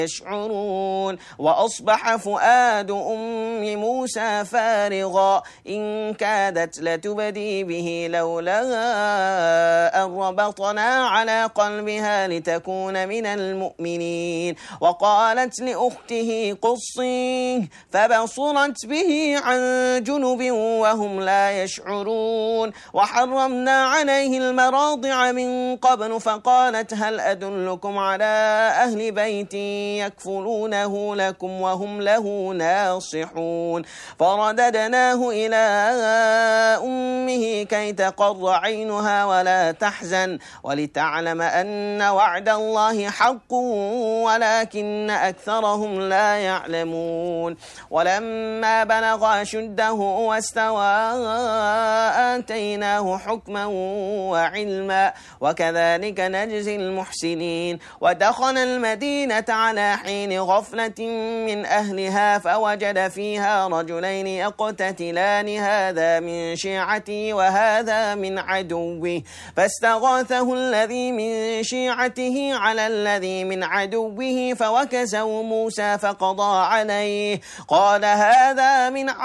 يشعرون. وأصبح فؤاد أم موسى فارغا إن كادت لتبدي به لولا أن ربطنا على قلبها لتكون من المؤمنين. وقالت لأخته قصيه فبصرت به عن جنب وهم لا يشعرون. وحرمنا عليه المراضع من قبل فقالت هل أدلكم على أهل بيت يكفلونه لكم وهم له ناصحون. فرددناه إلى أمه كي تقر عينها ولا تحزن ولتعلم أن وعد الله حق ولكن أكثرهم لا يعلمون. ولما بلغ أشده واستوى آتيناه حكما وعلما وكذلك نجزي المحسنين. ودخل المدينة على حين غفلة من أهلها فوجد فيها رجلين يقتتلان هذا من شيعته وهذا من عدوه فاستغاثه الذي من شيعته على الذي من عدوه فوكزه موسى فقضى عليه قال هذا من